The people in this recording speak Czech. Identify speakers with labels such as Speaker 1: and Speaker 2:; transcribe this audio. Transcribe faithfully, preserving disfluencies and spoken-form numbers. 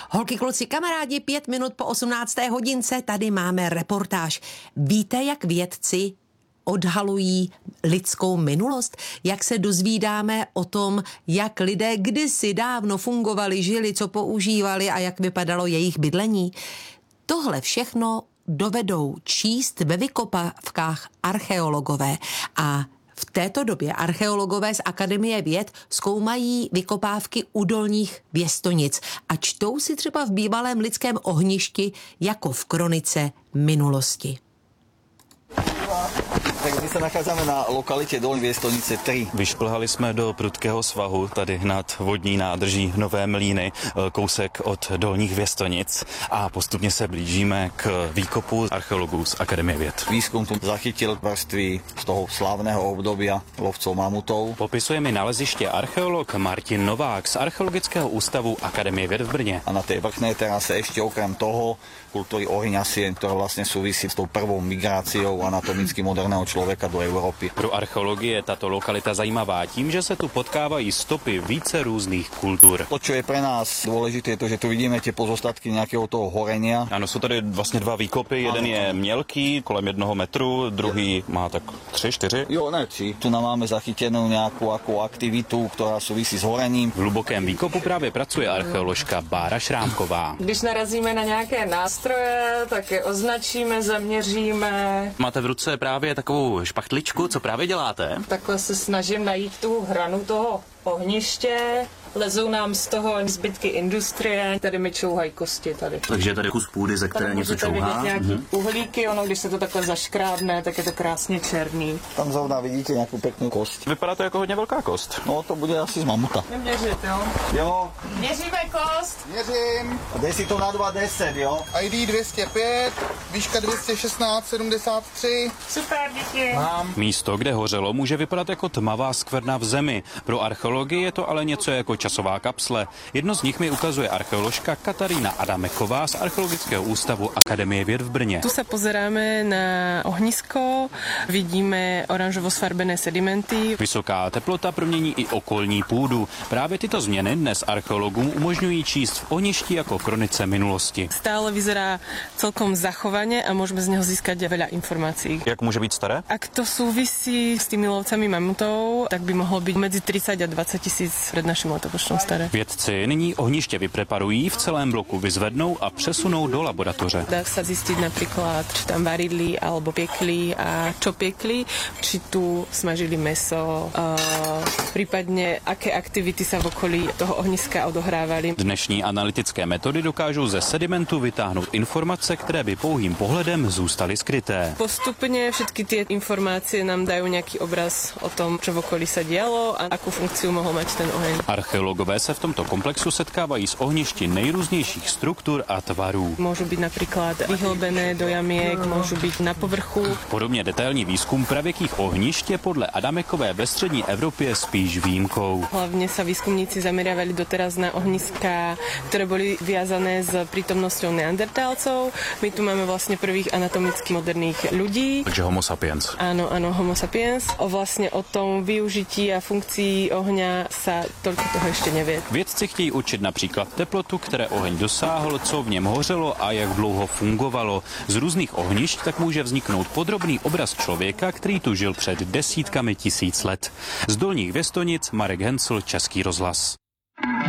Speaker 1: Holky, kluci, kamarádi, pět minut po osmnácté hodince tady máme reportáž. Víte, jak vědci odhalují lidskou minulost? Jak se dozvídáme o tom, jak lidé kdysi dávno fungovali, žili, co používali a jak vypadalo jejich bydlení? Tohle všechno dovedou číst ve vykopávkách archeologové a v této době archeologové z Akademie věd zkoumají vykopávky údolních věstonic a čtou si třeba v bývalém lidském ohništi jako v kronice minulosti.
Speaker 2: Tak my se nacházíme na lokalitě Dolní Věstonice tři.
Speaker 3: Vyšplhali jsme do prudkého svahu tady nad vodní nádrží Nové Mlýny, kousek od Dolních Věstonic a postupně se blížíme k výkopu archeologů z Akademie věd.
Speaker 2: Výzkum tu zachytil vrstvy z toho slávného obdobia lovcov mamutov.
Speaker 3: Popisuje mi naleziště archeolog Martin Novák z Archeologického ústavu Akademie věd v Brně.
Speaker 2: A na té vrchné terase ešte okrem toho kultúry ohňasien, ktorá vlastne súvisí s tou prvou migráciou anatomicky moderného člověka do Evropy.
Speaker 3: Pro archeologii je tato lokalita zajímavá tím, že se tu potkávají stopy více různých kultur.
Speaker 2: To, čo je pre nás dôležité, je to, že tu vidíme tie pozostatky nějakého toho horenia.
Speaker 3: Ano, jsou tady vlastně dva výkopy. Jeden ano. je mělký, kolem jednoho metru, druhý je. má tak tři, čtyři.
Speaker 2: Jo, ne, tři. Tu nám máme zachytenou nějakou ako aktivitu, která souvisí s horením.
Speaker 3: V hlubokém výkopu právě pracuje archeoložka Bára Šrámková.
Speaker 4: Když narazíme na nějaké nástroje, tak je označíme, zaměříme.
Speaker 3: Máte v ruce právě takovou špachtličku, co právě děláte?
Speaker 4: Takhle se snažím najít tu hranu toho ohniště. Lezou nám z toho zbytky industrie, tady mi čouhají kosti tady.
Speaker 3: Takže tady kus půdy, ze které něco čouhá.
Speaker 4: Tady můžete vidět nějaký mm-hmm. uhlíky, ono, když se to takhle zaškrábne, tak je to krásně černý.
Speaker 2: Tam zrovna vidíte nějakou pěknou kost.
Speaker 3: Vypadá to jako hodně velká kost.
Speaker 2: No, to bude asi z mamuta.
Speaker 4: Neměřit, jo?
Speaker 2: Jo.
Speaker 4: Měříme kost.
Speaker 5: Měřím.
Speaker 2: A dej si to na dva deset, jo?
Speaker 5: I D dvě stě pět, výška dvě stě šestnáct sedmdesát tři.
Speaker 4: Super, díky.
Speaker 5: Mám.
Speaker 3: Místo, kde hořelo, může vypadat jako tmavá skvrna v zemi. Pro archeologii je to ale něco jako časová kapsle. Jedno z nich mi ukazuje archeoložka Katarína Adameková z Archeologického ústavu Akademie věd v Brně.
Speaker 6: Tu sa pozeráme na ohnisko, vidíme oranžovo sfarbené sedimenty.
Speaker 3: Vysoká teplota promění i okolní půdu. Právě tyto změny dnes archeologům umožňují číst v ohništi jako kronice minulosti.
Speaker 6: Stále vyzerá celkom zachovane a môžeme z neho získať veľa informácií.
Speaker 3: Jak může být staré?
Speaker 6: Ak to súvisí s tými lovcami mamutov, tak by mohlo byť medzi tridsať a dvadsať tisíc pred naším letopočtom staré.
Speaker 3: Vědci nyní ohniště vypreparují, v celém bloku vyzvednou a přesunou do laboratoře.
Speaker 6: Dá sa zistiť napríklad, či tam varili alebo piekli a čo piekli, či tu smažili mäso, prípadne aké aktivity sa v okolí toho ohniska odohrávali.
Speaker 3: Dnešní analytické metody dokážou ze sedimentu vytáhnout informace, které by pouhým pohledem zůstaly skryté.
Speaker 6: Postupne všetky tie informácie nám dajú nejaký obraz o tom, čo v okolí sa dialo a akú funkciu mohol mať ten oheň.
Speaker 3: Archeologové se v tomto komplexu setkávají s ohništi nejrůznějších struktur a tvarů.
Speaker 6: Môžu byť napríklad vyhlbené do jamiek, môžu byť na povrchu.
Speaker 3: Podobně detailní výzkum pravěkých ohnišť je podle Adamekové ve střední Evropě spíš výjimkou.
Speaker 6: Hlavne sa výskumníci zameriavali doteraz na ohniská, ktoré boli viazané s prítomnosťou neandertálcov. My tu máme vlastne prvých anatomicky moderných ľudí.
Speaker 3: Takže homo sapiens.
Speaker 6: Áno, áno, homo sapiens. O vlastne o tom využití a funkcii ohňa sa toľko toho ešte nevie.
Speaker 3: Vědci chtějí určit například teplotu, které oheň dosáhl, co v něm hořelo a jak dlouho fungovalo. Z různých ohnišť tak může vzniknout podrobný obraz člověka, který tu žil před desítkami tisíc let. Z Dolních Věstonic Marek Hencl, Český rozhlas.